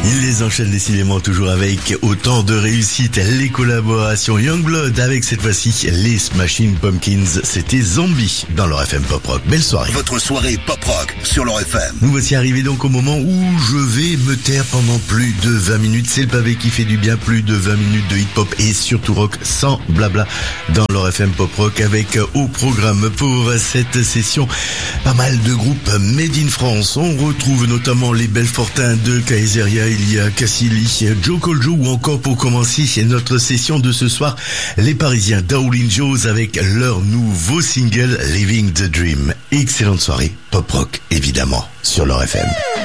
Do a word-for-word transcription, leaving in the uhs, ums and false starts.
Il les enchaîne décidément toujours avec autant de réussite. Les collaborations Youngblood avec cette fois-ci les Smashing Pumpkins. C'était Zombie dans leur F M Pop Rock. Belle soirée. Votre soirée Pop Rock sur leur F M. Nous voici arrivés donc au moment où je vais me taire pendant plus de vingt minutes. C'est le pavé qui fait du bien. Plus de vingt minutes de hip-hop et surtout rock sans blabla dans leur F M Pop Rock avec au programme pour cette session pas mal de groupes made in France. On retrouve notamment les Belfortins de Kaiseria, il y a Cassili, Joe Coljo ou encore pour commencer notre session de ce soir, les Parisiens d'Howlin' Joe's avec leur nouveau single Living the Dream. Excellente soirée, pop rock évidemment sur leur F M.